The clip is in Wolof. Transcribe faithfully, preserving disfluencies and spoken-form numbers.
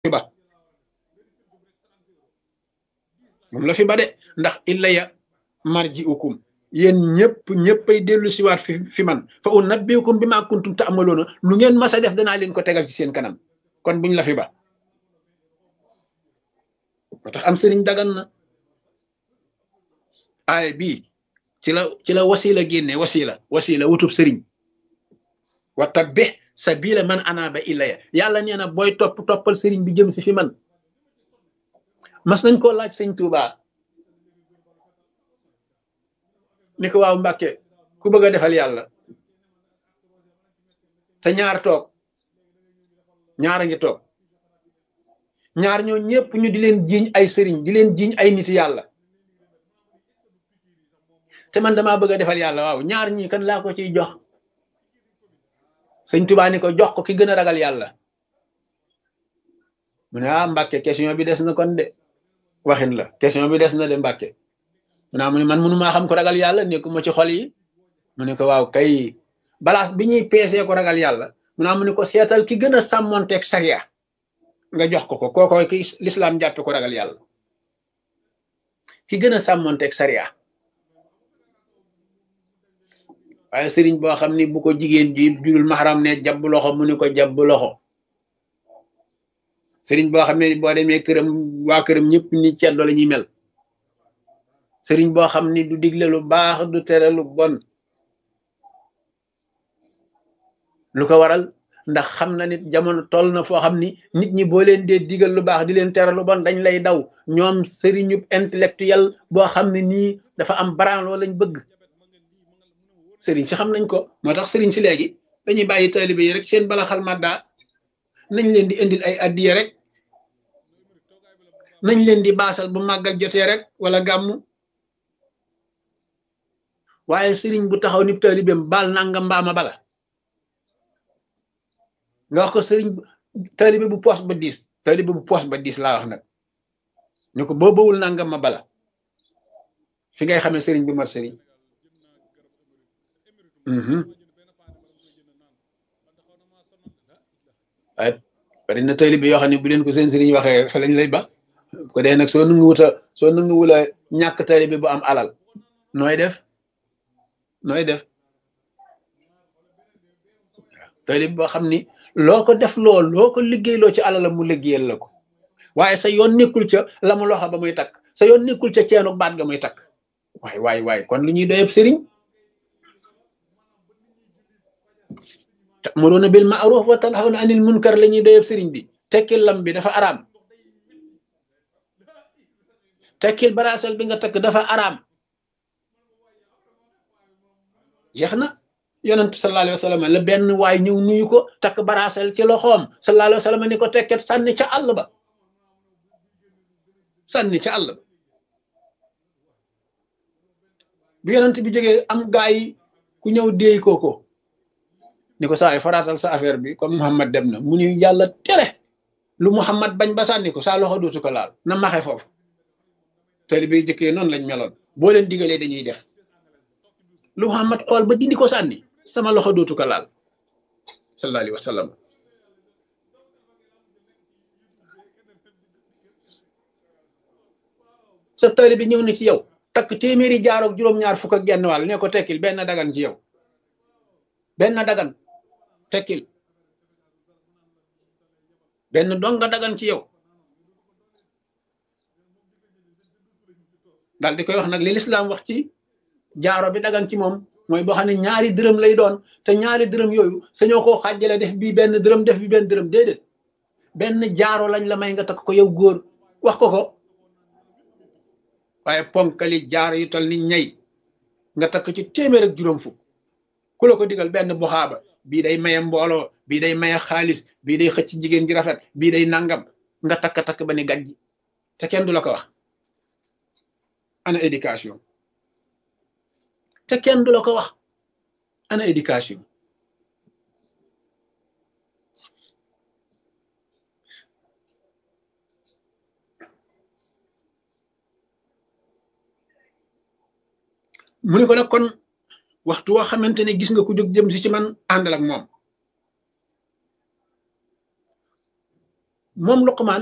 fi ba moom la fi ba de ndax illa ya marji ukum yéen ñëpp ñëppay dellu siwaat fi fi man fa unabbiukum bi ma kuntum ta'maloona lu ngeen mas a def danaa leen ko tegal ci seen kanam kon buñ la fi ba moo tax am sëriñ dagan na aay bii ci la ci la wasila génne wasila wasila wutub sëriñ wa tabbi sabila man anaaba ilaya yàlla nee na booy topp toppal sëriñ bi jëm si fi man mas nañ koo laaj sëñ Tuubaa ni ko waaw Mbàkke ku bëgg a defal yàlla te ñaar toog ñaar a ngi toog ñaar ñoo ñëpp ñu di leen jiiñ ay sëriñ di leen jiiñ ay nit yàlla te man damaa bëgg a defal yàlla waaw ñaar ñii kan laa ko ciy jox sëñ Tuubaa ni ko jox ko ki gën a ragal yàlla mu ne ah Mbàkke question bi des na kon de waxin la question bi des na de Mbàkke mu ne mu ne man mënu maa xam ko ragal yàlla nekkuma ci xol yi mu ne ko waaw kay balaas bi ñuy peesee ko ragal yàlla mu ne mu ne ko seetal ki gën a sàmmonteeg sariya nga jox ko ko kookoo ki lislaam jàppe ko ragal yàlla ki gën a sàmmonteeg sariya waaye sëriñ boo xam ni bu ko jigéen ji jurul maxaram ne jàbb loxo mu ni ko jàbb loxo sëriñ boo xam ne boo demee këram waa këram ñëpp ni ceddo la ñuy mel sëriñ boo xam ni du digle lu baax du tere lu bon lu ko waral ndax xam na nit jamono toll na foo xam ni nit ñi boo leen dee digal lu baax di leen tere lu bon dañ lay daw ñoom sëriñub intellectuel boo xam ne nii dafa am branloo lañ bëgg sëriñ si xam nañ ko moo tax sëriñ si léegi dañuy bàyyi taalibe yi rek seen bala xal madda nañ leen di indil ay addiye rek nañ leen di baasal bu màggal jotee rek wala gàmmu waaye sëriñ bu taxaw ni taalibeem baal nangam mbaama bala nga wax ko sëriñ taalibe bu poos ba diis taalibe bu poos ba diis laa wax nag ñu ko boo bawul nangam ma bala fi ngay xamee sëriñ bu mat sëriñ waaye bari na taalibe yoo xam ne bu leen ko seen sëriñ waxee fa lañ lay ba ko dee nag soo nangu wuta soo nangu wula ñàkk taalibe bu am alal nooy def nooy def taalibe boo xam ni loo ko def lool loo ko liggéeyloo ci alal la mu liggéeyal la ko waaye sa yoon nekkul ca la mu loxo ba muy takk sa yoon nekkul ca ceenu baat ga muy takk waay waay waay kon lu ñuy doyeb sëriñ ta'muruna bil ma'ruf wa tanhawna anil munkar la ñuy doyeb sëriñ bi tekkil lam bi dafa araam tekkil baraasel bi nga takk dafa araam jeex na yonent sallallahu alayhi wa sallam la benn waay ñëw nuyu ko takk baraasel ci loxoom sallallahu alayhi wa sallam ni ko tekket sànni ca àll ba sànni ca àll ba bi yonent bi jógee am gaa yi ku ñëw déey kooko ni ko saa yi faraatal sa affaire bi comme Muhammad dem na mu ni yàlla tere lu Muhammad bañ ba sànni ko saa loxo dootu ko laal na maxe foofu taalibe yi jëkkee noonu lañ meloon boo leen digalee dañuy def lu Muhammad xool ba dindi ko sànni sama loxo dootu ko laal sallallahu alayhi wa sallam sa taalibe ñëw na ci yow takk téeméeri jaaroog juróom-ñaar fukk ak genn wàll ne ko tekkil benn dagan ci yow benn dagan tekkil benn donga dagan ci yow daal di koy wax nag li lislaam wax ci jaaro bi dagan ci moom mooy boo xam ne ñaari dërëm lay doon te ñaari dërëm yooyu sañoo koo xàjjale def bii benn dërëm def bi benn dërëm déedéet benn jaaro lañ la may nga takk ko yow góor wax ko ko waaye ponkali jaaro yu tal ni ñay nga takk ci téeméer ak juróom fukk ku la ko digal benn buxaaba bii day maye mbooloo bii day maye xaalis bii day xëcc jigéen ji rafet bii day nangam nga takk-takk ba ni gàjji te kenn du la ko wax ana éducation te kenn du la ko wax ana éducation mu ne ko nag kon waxtu woo xamante ne gis nga ku jóg jëm si ci man àndal ak moom moom Luqmaan